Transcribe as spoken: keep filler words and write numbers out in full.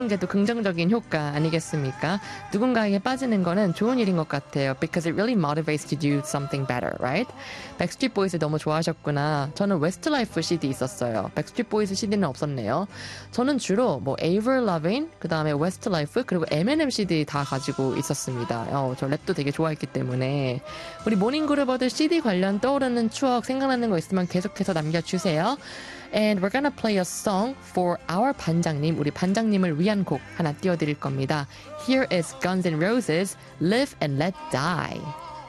게도 긍정적인 효과 아니겠습니까? 누군가에게 빠지는 거는 좋은 일인 것 같아요. Because it really motivates to do something better, right? Backstreet Boys 너무 좋아하셨구나. 저는 Westlife 씨디 있었어요. Backstreet Boys 씨디는 없었네요. 저는 주로 뭐 Avril Lavigne, 그 다음에 Westlife, 그리고 엠앤엠 씨디 다 가지고 있었습니다. 어, 저 랩도 되게 좋아했기 때문에. 우리 모닝그룹어들 씨디 관련 떠오르는 추억 생각나는 거 있으면 계속해서 남겨주세요. And we're gonna play a song for our 반장님, 우리 반장님을 위한 곡 하나 띄워드릴 겁니다. Here is Guns N' Roses, Live and Let Die.